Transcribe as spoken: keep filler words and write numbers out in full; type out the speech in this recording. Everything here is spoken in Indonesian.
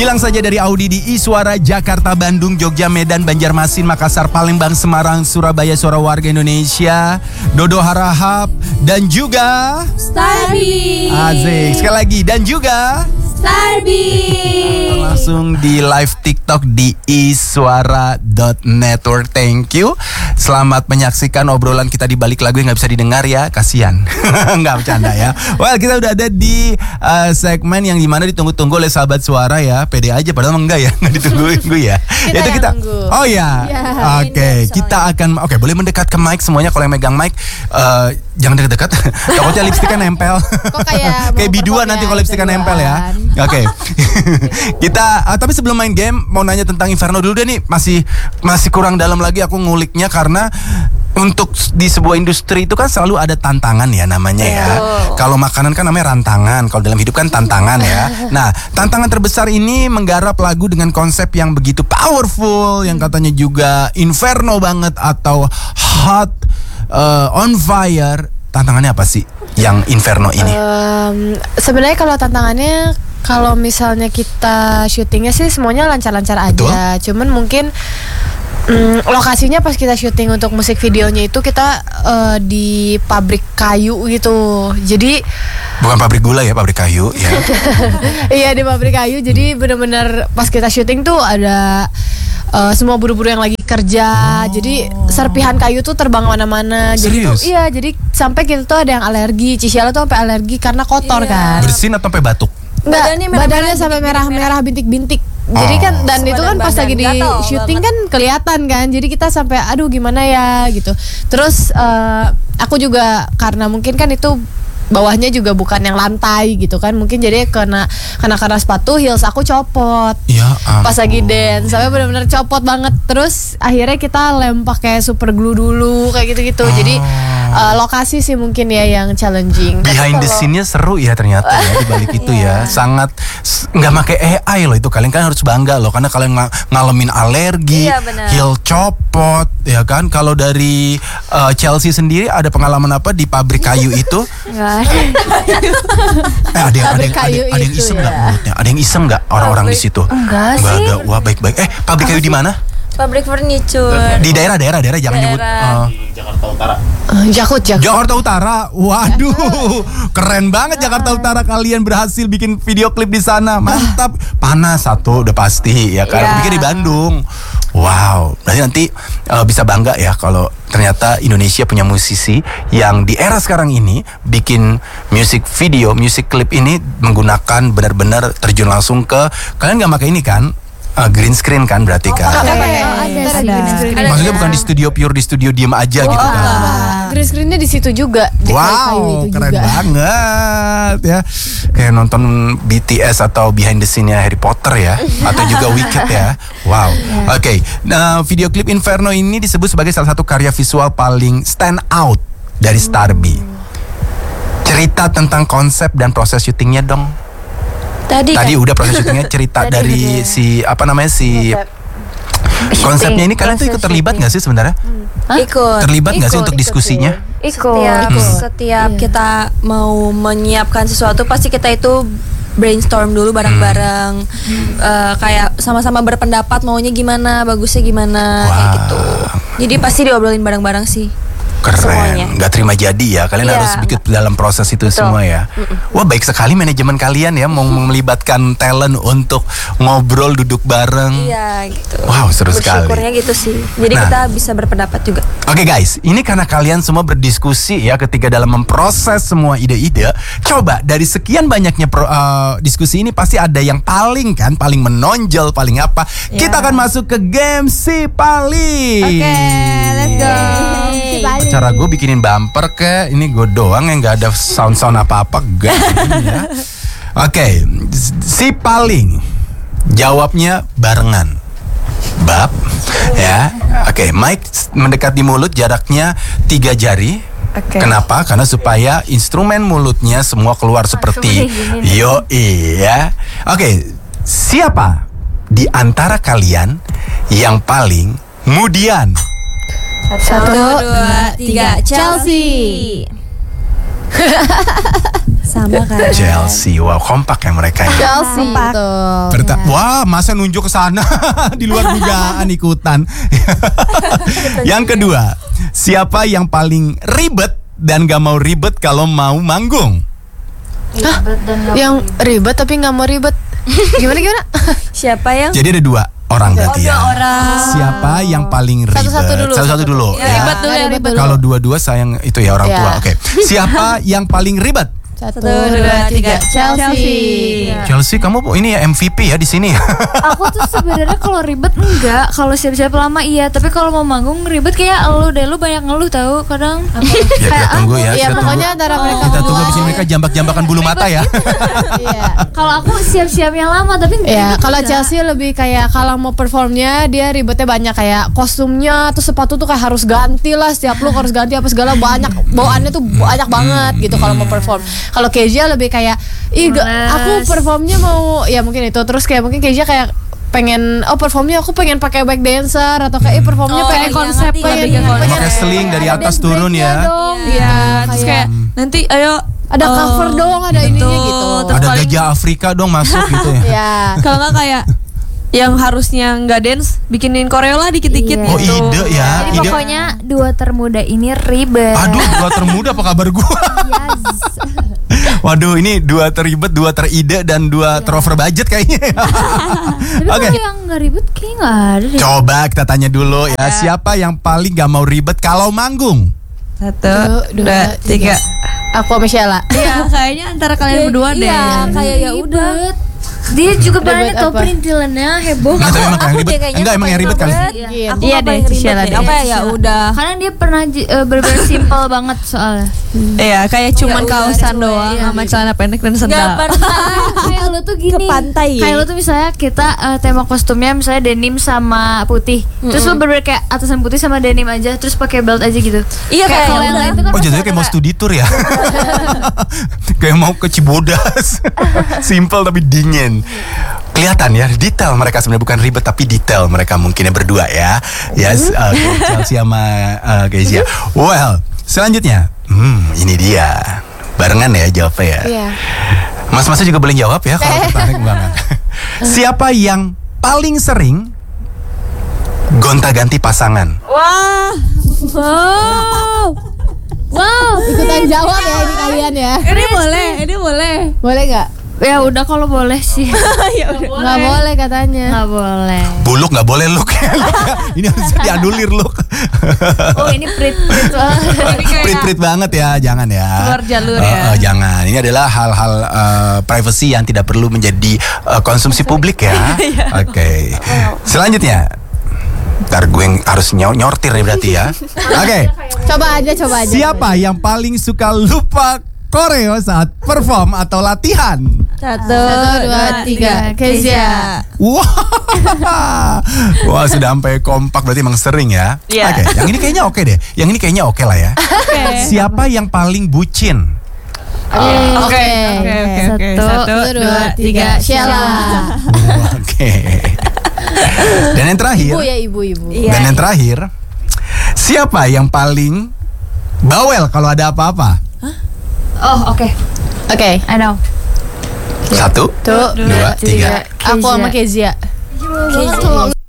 Bilang saja dari Audi di Iswara, Jakarta, Bandung, Jogja, Medan, Banjarmasin, Makassar, Palembang, Semarang, Surabaya, suara warga Indonesia, Dodo Harahap, dan juga Starby. Asik, sekali lagi, dan juga Starby. Langsung di live TikTok di iswara dot network. Thank you. Selamat menyaksikan obrolan kita di balik lagu yang gak bisa didengar ya. Kasian. Nggak bercanda ya. Well, kita udah ada di uh, segmen yang dimana ditunggu-tunggu oleh sahabat suara ya. Pede aja padahal enggak ya. Nggak ditunggu-tunggu ya. Kita Itu yang kita. nunggu. Oh ya. Ya, Oke, okay. Kita akan oke okay, boleh mendekat ke mic semuanya. Kalau yang megang mic uh, jangan dekat-dekat. Takutnya lipstiknya nempel. Kok kayak kayak biduan nanti kalau lipstiknya nempel ya. Oke. Okay. Kita uh, tapi sebelum main game mau nanya tentang Inferno dulu deh nih. Masih masih kurang dalam lagi aku nguliknya karena untuk di sebuah industri itu kan selalu ada tantangan ya namanya ya. Oh. Kalau makanan kan namanya rantangan, kalau dalam hidup kan tantangan ya. Nah, tantangan terbesar ini menggarap lagu dengan konsep yang begitu powerful, yang katanya juga inferno banget atau hot, uh, on fire. Tantangannya apa sih yang inferno ini? Um, sebenarnya kalau tantangannya, kalau misalnya kita syutingnya sih semuanya lancar-lancar aja. Betul? Cuman mungkin um, lokasinya pas kita syuting untuk musik videonya itu kita uh, di pabrik kayu gitu. Jadi bukan pabrik gula ya, pabrik kayu ya. iya di pabrik kayu. Jadi benar-benar pas kita syuting tuh ada Uh, semua buru-buru yang lagi kerja, oh. Jadi serpihan kayu tuh terbang mana-mana. Jadi tuh, iya, jadi sampai kita tuh ada yang alergi. Ciciala tuh sampai alergi karena kotor iya. kan. Bersin atau sampai batuk? Enggak, badannya, merah, badannya merah, sampai merah-merah bintik-bintik. Oh. Jadi kan dan Sebadan itu kan pas badan. lagi di Gatal syuting banget. kan kelihatan kan. Jadi kita sampai aduh gimana ya gitu. Terus uh, aku juga karena mungkin kan itu bawahnya juga bukan yang lantai gitu kan, mungkin jadi kena kena karena sepatu heels aku copot ya, um. pas lagi dance sampai benar-benar copot banget. Terus akhirnya kita lem pakai super glue dulu kayak gitu-gitu. Oh. Jadi uh, lokasi sih mungkin ya yang challenging. Behind the kalau- scene-nya seru ya ternyata ya di balik itu ya. Sangat s- nggak pakai A I loh itu. Kalian kan harus bangga loh karena kalian ng- ngalamin alergi, Iya, benar. heel copot ya kan. Kalau dari uh, Chelsea sendiri ada pengalaman apa di pabrik kayu itu? Nggak ada. Eh ada yang ada Pabrik yang, ada, kayu ada yang itu iseng ya. nggak mulutnya? Ada yang iseng nggak orang-orang di situ? Enggak Nggak sih. ada. Wah baik-baik. Eh pabrik kayu di mana? Pabrik furniture. Di daerah-daerah daerah jangan nyebut. Daerah. uh, Jakarta Utara. Uh, jakut jakut. Jakarta Utara, waduh, keren banget Jakarta Utara, kalian berhasil bikin video klip di sana, mantap. Panas satu udah pasti ya kan, Iya. bikin di Bandung. Wow, berarti nanti uh, bisa bangga ya kalau ternyata Indonesia punya musisi yang di era sekarang ini bikin music video, music klip ini menggunakan benar-benar terjun langsung ke, kalian nggak pakai ini kan? Uh, green screen kan berarti kan? Ada, Ada, ada, ada. Ada. Maksudnya bukan di studio pure di studio diem aja gitu kan? Green screen-nya di situ juga. Di kayu-kayu Wow, itu keren juga. banget ya. Kayak nonton B T S atau behind the scene-nya Harry Potter ya, atau juga Wicked ya. Wow. Oke, okay. Nah, video klip Inferno ini disebut sebagai salah satu karya visual paling stand out dari Starby. Cerita tentang konsep dan proses syutingnya dong. Tadi, Tadi kan? udah proses syutingnya, cerita Tadi dari udah. si apa namanya si konsepnya ini. Kalian tuh ikut terlibat nggak sih sebenarnya? Ikut. Terlibat nggak sih Ikut, untuk ikut diskusinya? Setiap, setiap Iya. kita mau menyiapkan sesuatu pasti kita itu brainstorm dulu bareng-bareng. Eh, kayak sama-sama berpendapat maunya gimana, bagusnya gimana, kayak Wah. gitu. Jadi pasti diobrolin bareng-bareng sih. Semuanya. Keren, nggak terima jadi ya. Kalian Iya. harus ikut dalam proses itu Betul. semua ya. Wah baik sekali manajemen kalian ya, mau melibatkan talent untuk ngobrol, duduk bareng. Iya gitu. Wow, seru sekali. Bersyukurnya gitu sih. Jadi Nah. kita bisa berpendapat juga. Oke guys, ini karena kalian semua berdiskusi ya ketika dalam memproses semua ide-ide. Coba dari sekian banyaknya pro- uh, diskusi ini pasti ada yang paling kan, paling menonjol, paling apa. Ya. Kita akan masuk ke game si paling. Oke, let's go. Si paling. Cara gue bikinin bumper ke, ini gue doang yang nggak ada sound-sound apa-apa gak ini ya. Oke, si paling jawabnya barengan. Bab, ya. Oke, mic mendekat di mulut, jaraknya tiga jari. Oke. Kenapa? Karena supaya instrumen mulutnya semua keluar seperti yo iya. Oke, siapa di antara kalian yang paling mudian? Satu, dua, tiga. Chelsea. Sama kan. Chelsea, wow kompak ya mereka ya. Chelsea tuh. Berta- Wah, masa nunjuk ke sana di luar dugaan ikutan. Yang kedua, siapa yang paling ribet dan gak mau ribet kalau mau manggung? Hah? Yang ribet tapi nggak mau ribet. Gimana gimana? Siapa yang Jadi ada dua orang berarti ya. orang? Siapa yang paling ribet? Satu-satu dulu. Satu-satu dulu. Ya, ya. ribet dulu ya, ribet dulu. Kalau dua-dua sayang itu ya orang Ya. tua. Oke. Siapa yang paling ribet? Satu, dua, tiga. Chelsea. Chelsea, kamu ini ya M V P ya di sini. Aku tuh sebenarnya kalau ribet enggak, kalau siap-siap lama iya, tapi kalau mau manggung ribet kayak elu deh, lu banyak ngeluh tahu kadang. Ya kita tunggu ya. Iya Kita tunggu. pokoknya antara mereka Kita tunggu berdua. abis ini mereka jambak-jambakan bulu mata ya. Iya. Kalau aku siap-siapnya lama tapi Ya, ribet kalau enggak. Chelsea lebih kayak kalau mau performnya dia ribetnya banyak kayak kostumnya atau sepatu tuh kayak harus ganti lah setiap look harus ganti apa segala banyak bawaannya tuh banyak banget gitu kalau mau perform. Kalau Kezia lebih kayak ih ga- Males. aku performnya mau ya mungkin itu terus kayak mungkin Kezia kayak pengen oh performnya aku pengen pakai back dancer atau kayak eh, performnya Oh, pengen iya, konsep ngerti, pengen, ngerti, ngerti. Pakai seling dari ada atas dance turun breaknya ya. dong, Iya, gitu. terus Kayak kayak nanti ayo ada eh, cover doang ada ininya betul. gitu. Terus Ada paling- gajah Afrika dong masuk gitu ya. Ya. Kalau nggak kayak yang harusnya nggak dance bikinin koreo lah dikit-dikit Iya. Oh gitu. ide ya, Jadi ide. pokoknya dua termuda ini ribet. Aduh, dua termuda apa kabar gua? Yes. Waduh, ini dua teribet, dua teride dan dua terover budget kayaknya. Tapi Oke. kalau yang nggak ribet kayak nggak ada deh. Coba kita tanya dulu ya, siapa yang paling gak mau ribet kalau manggung? Satu, Satu, dua, tiga. Aku sama Sheila. Iya, kayaknya antara kalian berdua deh. Iya, kayak ya udah. Ribet. Dia juga Ribet banyak tau apa? perintilannya heboh. Enggak, tapi emang yang Aku ribet. deh kayaknya Enggak, emang yang ribet kali. Iya, Iya. aku Iya nggak deh, paling ribet Sheila deh. deh. Apa ya ya udah. Karena dia pernah j- eh, bener-bener simple banget soalnya. Iya, kayak cuman udah, kausan udah, doang iya. sama celana pendek dan Nggak sendal. pernah. Kayak lu tuh gini. Ke pantai. Kayak lu tuh misalnya kita eh, tema kostumnya misalnya denim sama putih. Terus lu bener-bener kayak atasan putih sama denim aja, terus pakai belt aja gitu. Iya, kayak kalau ya yang udah. lain tuh kan Oh pasti jadinya ada kayak mau studi tour ya. Kayak mau ke Cibodas. Simple tapi dingin. Kelihatan ya, detail mereka sebenarnya bukan ribet tapi detail mereka mungkinnya berdua ya. Yes, uh, Chelsea sama uh, Kezia. Well, selanjutnya, hmm, ini dia. Barengan ya jawabnya ya. Iya. Mas-masnya juga boleh jawab ya kalau tertarik banget. Siapa yang paling sering gonta-ganti pasangan? Wah. Wow. Wow. Ikutan jawab ya ini kalian ya. Ini boleh, ini boleh. Boleh nggak? Ya udah kalau boleh sih. Ya udah. Nggak boleh katanya. Nggak boleh. Buluk nggak boleh look. Ini harus dianulir look. Oh ini prit prit banget. Prit-prit banget ya, jangan ya. Keluar jalur Eh, ya. eh, jangan. Ini adalah hal-hal eh, privacy yang tidak perlu menjadi eh, konsumsi publik ya. Oke. Selanjutnya, ntar gue yang harus nyor- nyortir nih berarti ya. Oke. Coba aja, coba aja. Siapa yang paling suka lupa koreo saat perform atau latihan? Satu, Satu, dua, tiga. Kezia. Wah, wah sudah sampai kompak berarti emang sering ya. Iya. Oke, yang ini kayaknya oke deh. Yang ini kayaknya oke lah ya. Siapa yang paling bucin? Oke. Oke, oke, oke, oke. Satu, Satu, dua, tiga. Sheila. Oke. Dan yang terakhir, Ibu ya, ibu, ibu. Iya. dan yang terakhir, siapa yang paling bawel kalau ada apa-apa? Oh oke. Oke. I know. Satu, Tuh, dua, tiga. Aku sama Kezia. Kezia.